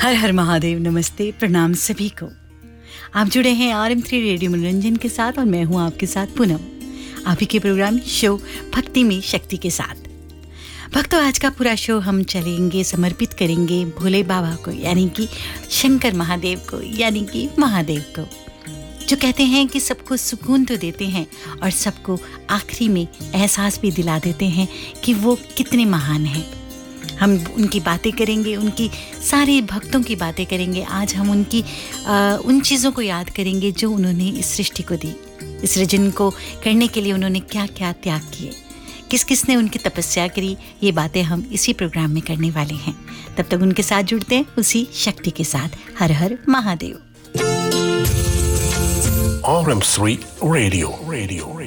हर हर महादेव, नमस्ते, प्रणाम सभी को। आप जुड़े हैं RM3 रेडियो मनोरंजन के साथ और मैं हूं आपके साथ पूनम, आप ही के प्रोग्राम शो भक्ति में शक्ति के साथ। भक्तों, आज का पूरा शो हम चलेंगे, समर्पित करेंगे भोले बाबा को, यानी कि शंकर महादेव को, यानी कि महादेव को, जो कहते हैं कि सबको सुकून तो देते हैं और सबको आखिरी में एहसास भी दिला देते हैं कि वो कितने महान हैं। हम उनकी बातें करेंगे, उनकी सारे भक्तों की बातें करेंगे। आज हम उनकी उन चीज़ों को याद करेंगे जो उन्होंने इस सृष्टि को दी, इस सृजन को करने के लिए उन्होंने क्या क्या त्याग किए, किस किस ने उनकी तपस्या करी। ये बातें हम इसी प्रोग्राम में करने वाले हैं। तब तक उनके साथ जुड़ते हैं उसी शक्ति के साथ। हर हर महादेव। RM3 Radio.